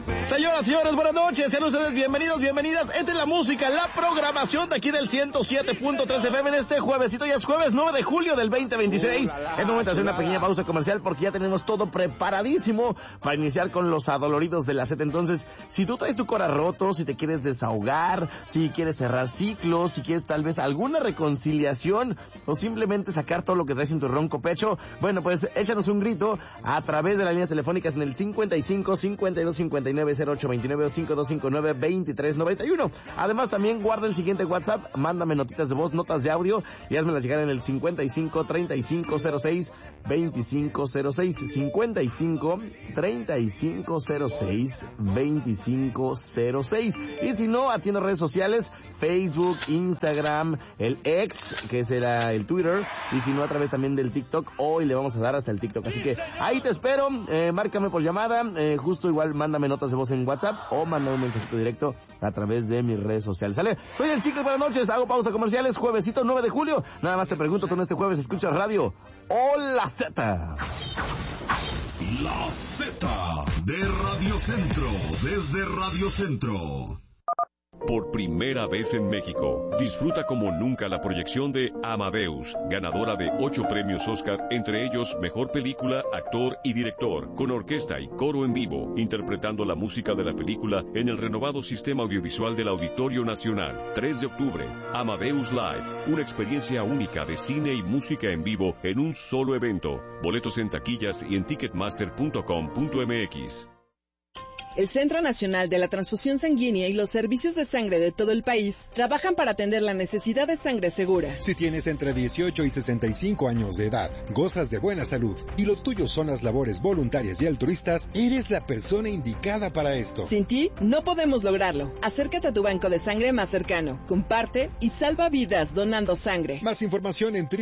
Señoras, señores, buenas noches, sean ustedes bienvenidos, bienvenidas. Esta es la música, la programación de aquí del 107.3 FM en este juevesito. Ya es jueves 9 de julio del 2026. Es momento de hacer una pequeña pausa comercial porque ya tenemos todo preparadísimo para iniciar con los adoloridos de la Z. Entonces, si tú traes tu cora roto, si te quieres desahogar, si quieres cerrar ciclos, si quieres tal vez alguna reconciliación o simplemente sacar todo lo que traes en tu ronco pecho, bueno, pues échanos un grito a través de las líneas telefónicas en el 55 52 59 0829 o 5259 2391. Además, también guarda el siguiente WhatsApp, mándame notitas de voz, notas de audio y házmelas llegar en el 55 35 06 2506, 55 35 06 2506. Y si no, atiendo redes sociales, Facebook, Instagram, el X, que será el Twitter, y si no, a través también del TikTok. Hoy le vamos a dar hasta el TikTok, así que ahí te espero, márcame por llamada, justo igual mándame notas de voz en WhatsApp o mándame un mensajito directo a través de mis redes sociales, ¿sale? Soy el Chico, buenas noches, hago pausa comerciales, juevesito 9 de julio, nada más te pregunto, ¿tú en este jueves escuchas radio o la Z? La Z de Radio Centro, desde Radio Centro. Por primera vez en México, disfruta como nunca la proyección de Amadeus, ganadora de 8 premios Oscar, entre ellos Mejor Película, Actor y Director, con orquesta y coro en vivo, interpretando la música de la película en el renovado sistema audiovisual del Auditorio Nacional. 3 de octubre, Amadeus Live, una experiencia única de cine y música en vivo en un solo evento. Boletos en taquillas y en ticketmaster.com.mx. El Centro Nacional de la Transfusión Sanguínea y los servicios de sangre de todo el país trabajan para atender la necesidad de sangre segura. Si tienes entre 18 y 65 años de edad, gozas de buena salud y lo tuyo son las labores voluntarias y altruistas, eres la persona indicada para esto. Sin ti, no podemos lograrlo. Acércate a tu banco de sangre más cercano, comparte y salva vidas donando sangre. Más información en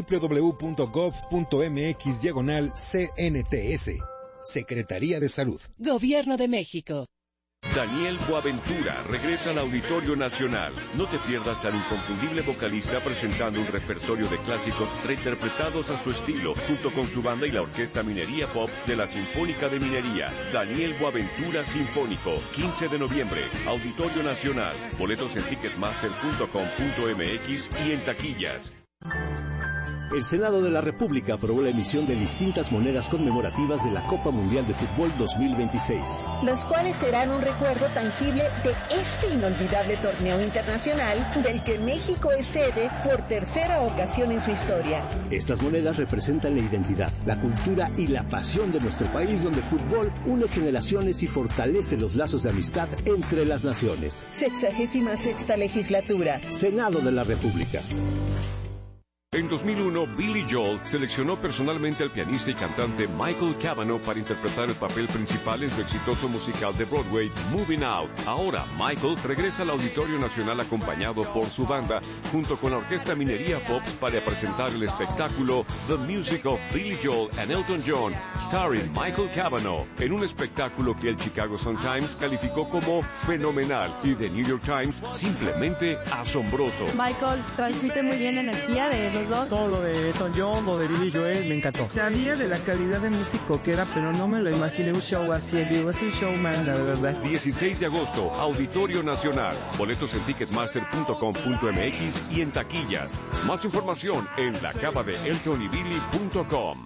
www.gov.mx/CNTS. Secretaría de Salud. Gobierno de México. Daniel Boaventura regresa al Auditorio Nacional. No te pierdas al inconfundible vocalista presentando un repertorio de clásicos reinterpretados a su estilo, junto con su banda y la Orquesta Minería Pop de la Sinfónica de Minería. Daniel Boaventura Sinfónico, 15 de noviembre, Auditorio Nacional. Boletos en ticketmaster.com.mx y en taquillas. El Senado de la República aprobó la emisión de distintas monedas conmemorativas de la Copa Mundial de Fútbol 2026. Los cuales serán un recuerdo tangible de este inolvidable torneo internacional del que México es sede por tercera ocasión en su historia. Estas monedas representan la identidad, la cultura y la pasión de nuestro país, donde el fútbol une generaciones y fortalece los lazos de amistad entre las naciones. 66ª legislatura. Senado de la República. En 2001, Billy Joel seleccionó personalmente al pianista y cantante Michael Cavanaugh para interpretar el papel principal en su exitoso musical de Broadway, Moving Out. Ahora, Michael regresa al Auditorio Nacional acompañado por su banda, junto con la Orquesta Minería Pops, para presentar el espectáculo The Music of Billy Joel and Elton John, starring Michael Cavanaugh, en un espectáculo que el Chicago Sun-Times calificó como fenomenal y The New York Times simplemente asombroso. Michael transmite muy bien energía de los dos. Todo lo de Elton John, lo de Billy Joel, me encantó. Sabía de la calidad de músico que era, pero no me lo imaginé un show así en vivo. Es un showman, la verdad. 16 de agosto, Auditorio Nacional. Boletos en ticketmaster.com.mx y en taquillas. Más información en lacavadeeltonybilly.com.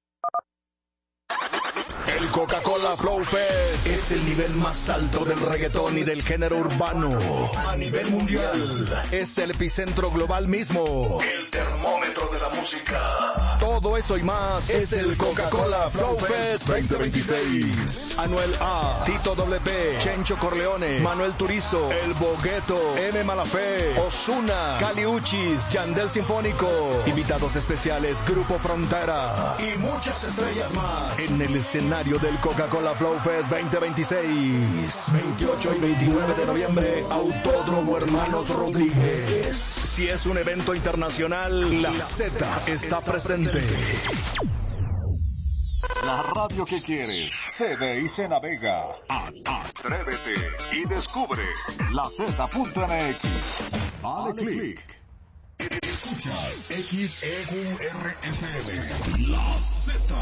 El Coca-Cola Flow Fest es el nivel más alto del reggaetón y del género urbano a nivel mundial. Es el epicentro global mismo, el termómetro de la música. Todo eso y más es el Coca-Cola Flow Fest 2026. Anuel A, Tito WP, Chencho Corleone, Manuel Turizo, El Bogueto, M. Malafé, Ozuna, Kali Uchis, Yandel Sinfónico, invitados especiales Grupo Frontera y muchas estrellas más en el escenario del Coca-Cola Flow Fest 2026. 28 y 29 de noviembre, Autódromo Hermanos Rodríguez. Si es un evento internacional, la Z está presente. La radio que quieres se ve y se navega. Atrévete y descubre la Z.mx. Dale click. Escuchas XEURFM, La Z,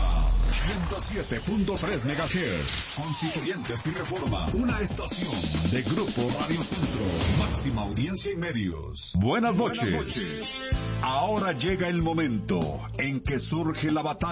107.3 MHz, Constituyentes y Reforma, una estación de Grupo Radio Centro, máxima audiencia y medios. Buenas noches. Ahora llega el momento en que surge la batalla